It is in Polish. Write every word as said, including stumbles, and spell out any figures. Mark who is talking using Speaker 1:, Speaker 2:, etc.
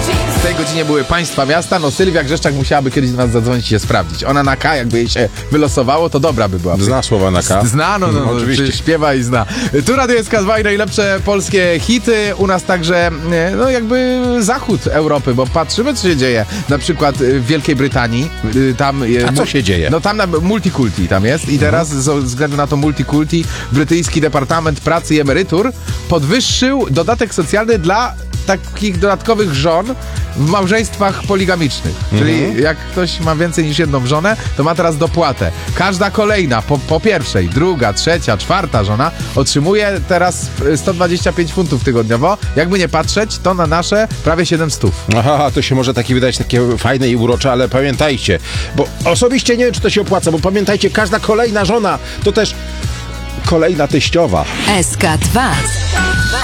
Speaker 1: W tej godzinie były państwa miasta, no Sylwia Grzeszczak musiałaby kiedyś do nas zadzwonić i się sprawdzić. Ona na K, jakby jej się wylosowało, to dobra by była.
Speaker 2: Zna słowa na K?
Speaker 1: Zna, no, no, no oczywiście. Śpiewa i zna. Tu Radio S K dwa i najlepsze polskie hity. U nas także, no jakby zachód Europy, bo patrzymy, co się dzieje. Na przykład w Wielkiej Brytanii. Tam,
Speaker 2: A co się dzieje?
Speaker 1: No tam na multikulti tam jest i teraz mhm. ze względu na to multikulti brytyjski Departament Pracy i Emerytur podwyższył dodatek socjalny dla takich dodatkowych żon w małżeństwach poligamicznych. Mhm. Czyli jak ktoś ma więcej niż jedną żonę, to ma teraz dopłatę. Każda kolejna, po, po pierwszej, druga, trzecia, czwarta żona otrzymuje teraz sto dwadzieścia pięć funtów tygodniowo. Jakby nie patrzeć, to na nasze prawie siedemset.
Speaker 2: Aha, to się może takie wydać takie fajne i urocze, ale pamiętajcie, bo osobiście nie wiem, czy to się opłaca, bo pamiętajcie, każda kolejna żona to też kolejna teściowa.
Speaker 3: S K dwa.